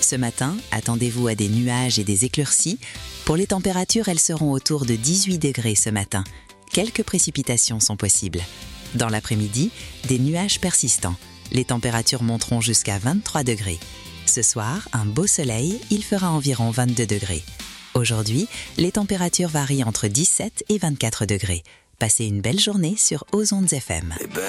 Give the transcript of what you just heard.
Ce matin, attendez-vous à des nuages et des éclaircies. Pour les températures, elles seront autour de 18 degrés ce matin. Quelques précipitations sont possibles. Dans l'après-midi, des nuages persistants. Les températures monteront jusqu'à 23 degrés. Ce soir, un beau soleil, il fera environ 22 degrés. Aujourd'hui, les températures varient entre 17 et 24 degrés. Passez une belle journée sur Ozondes FM.